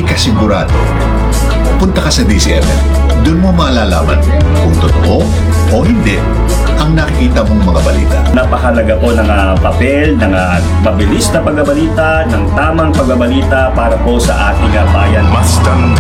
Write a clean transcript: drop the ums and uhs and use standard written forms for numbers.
hindi ka sigurado, punta ka sa DCMM. Doon mo malalaman kung totoo o hindi ang nakikita mong mga balita. Napakalaga po ng papel, ng mabilis na pagbabalita, ng tamang pagbabalita para po sa ating bayan. Mas